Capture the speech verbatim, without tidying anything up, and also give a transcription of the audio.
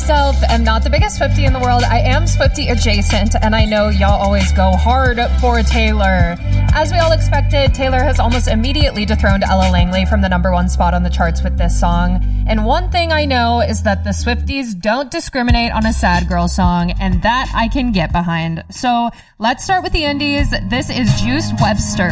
myself am not the biggest Swiftie in the world. I am Swiftie adjacent, and I know y'all always go hard for Taylor. As we all expected, Taylor has almost immediately dethroned Ella Langley from the number one spot on the charts with this song. And one thing I know is that the Swifties don't discriminate on a sad girl song, and that I can get behind. So let's start with the indies. This is Juice Webster.